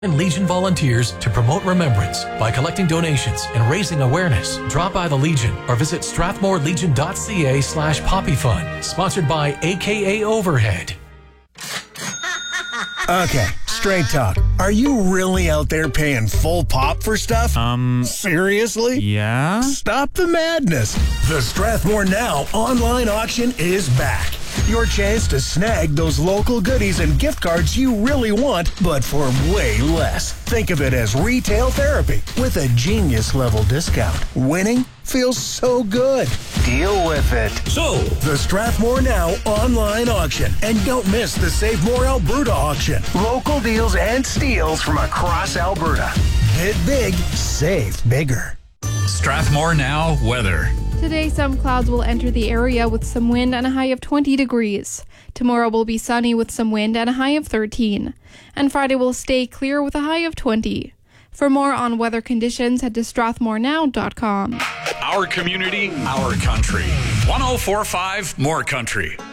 And Legion volunteers to promote remembrance by collecting donations and raising awareness. Drop by the Legion or visit strathmorelegion.ca/poppyfun. Sponsored by AKA Overhead. Okay, straight talk. Are you really out there paying full pop for stuff? Seriously? Yeah? Stop the madness. The Strathmore Now online auction is back. Your chance to snag those local goodies and gift cards you really want, but for way less. Think of it as retail therapy with a genius level discount. Winning feels so good. Deal with it. So, The Strathmore Now online auction. And don't miss the Save More Alberta auction. Local deals and steals from across Alberta. Bid big, save bigger. Strathmore Now weather. Today, some clouds will enter the area with some wind and a high of 20 degrees. Tomorrow will be sunny with some wind and a high of 13. And Friday will stay clear with a high of 20. For more on weather conditions, head to strathmorenow.com. Our community, our country. 104.5 More Country.